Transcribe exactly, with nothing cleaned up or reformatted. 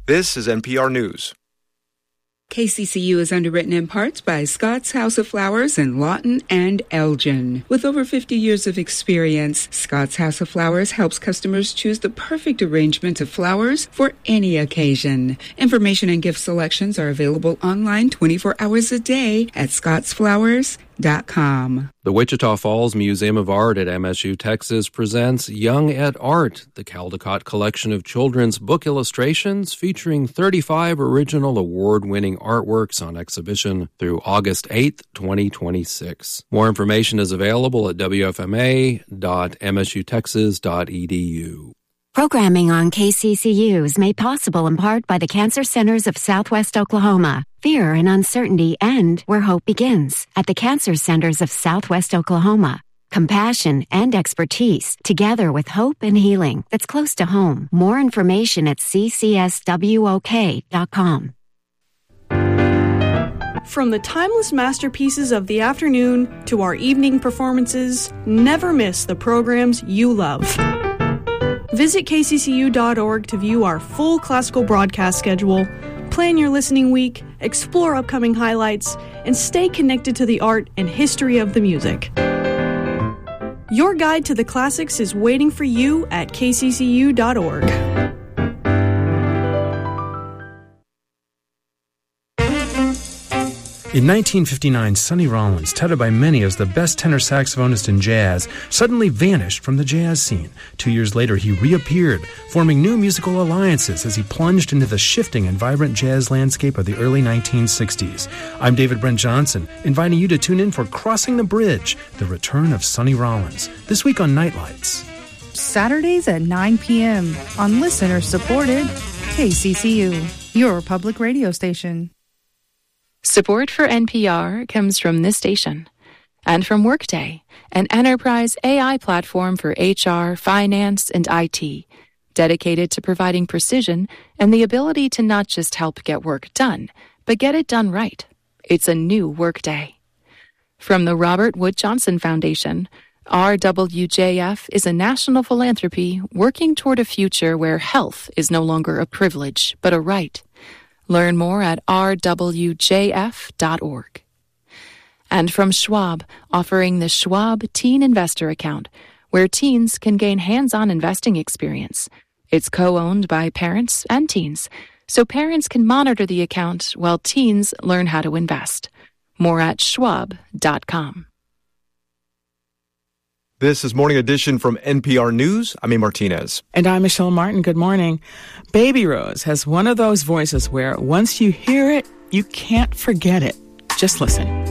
This is N P R News. K C C U is underwritten in parts by Scott's House of Flowers in Lawton and Elgin. With over fifty years of experience, Scott's House of Flowers helps customers choose the perfect arrangement of flowers for any occasion. Information and gift selections are available online twenty-four hours a day at scotts flowers dot com. The Wichita Falls Museum of Art at M S U Texas presents Young at Art, the Caldecott collection of children's book illustrations featuring thirty-five original award-winning artworks on exhibition through August eighth, twenty twenty-six. More information is available at w f m a dot m s u texas dot e d u. Programming on K C C U is made possible in part by the Cancer Centers of Southwest Oklahoma. Fear and uncertainty end where hope begins at the Cancer Centers of Southwest Oklahoma. Compassion and expertise together with hope and healing that's close to home. More information at c c s w o k dot com. From the timeless masterpieces of the afternoon to our evening performances, never miss the programs you love. Visit k c c u dot org to view our full classical broadcast schedule, plan your listening week, explore upcoming highlights, and stay connected to the art and history of the music. Your guide to the classics is waiting for you at k c c u dot org. In nineteen fifty-nine, Sonny Rollins, touted by many as the best tenor saxophonist in jazz, suddenly vanished from the jazz scene. Two years later, he reappeared, forming new musical alliances as he plunged into the shifting and vibrant jazz landscape of the early nineteen sixties. I'm David Brent Johnson, inviting you to tune in for Crossing the Bridge, the return of Sonny Rollins, this week on Nightlights. Saturdays at nine p.m. on listener-supported K C C U, your public radio station. Support for N P R comes from this station and from Workday, an enterprise A I platform for H R, finance, and I T, dedicated to providing precision and the ability to not just help get work done, but get it done right. It's a new Workday. From the Robert Wood Johnson Foundation, R W J F is a national philanthropy working toward a future where health is no longer a privilege, but a right. Learn more at r w j f dot org. And from Schwab, offering the Schwab Teen Investor Account, where teens can gain hands-on investing experience. It's co-owned by parents and teens, so parents can monitor the account while teens learn how to invest. More at schwab dot com. This is Morning Edition from N P R News. I'm A. Martinez. And I'm Michelle Martin. Good morning. Baby Rose has one of those voices where once you hear it, you can't forget it. Just listen.